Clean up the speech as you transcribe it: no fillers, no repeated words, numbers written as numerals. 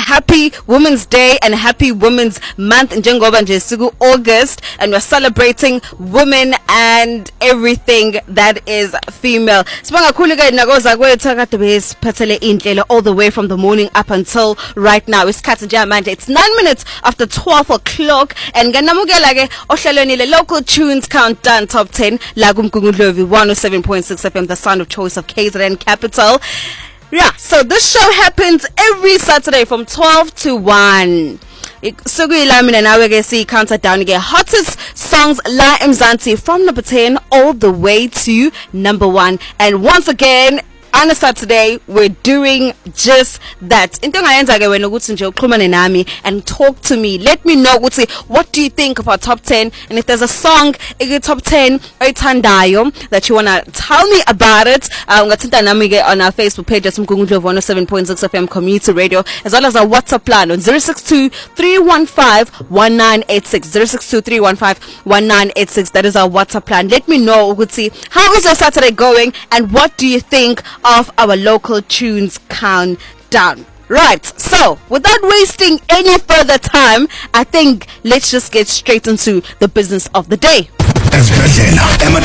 happy Women's Day and happy Women's Month njengoba nje siku August, and we're celebrating women and everything that is female. Sibonga kakhulu ke nakoza kwethu kade besiphathele inhlelo all the way from the morning up until right now. Isikhathi nje manje it's 9 minutes after 12 o'clock, and nganamukela ke ohlelweni le Local Tunes Countdown Top 10 la kuMgungundlovu 107.6 FM, the sound of choice of KZN Capital. Yeah, so this show happens every Saturday from 12 to 1. Sukuyila mina nawe ke si counter down ke hottest songs la eMzansi from number 10 all the way to number 1. And once again, on a Saturday, we're doing just that. Into engayenza ke wena ukuthi nje uxhumane nami and talk to me. Let me know ukuthi what do you think of our top 10, and if there's a song in the top 10 oyithandayo that you want to tell me about it, ungathinta nami ke on our Facebook page at Mgungundlovu 107.6 FM Community Radio, as well as our WhatsApp plan on 062-315-1986 062-315-1986. That is our WhatsApp plan. Let me know ukuthi how is your Saturday going, and what do you think of our Local Tunes Countdown. Right, so without wasting any further time, I think let's just get straight into the business of the day.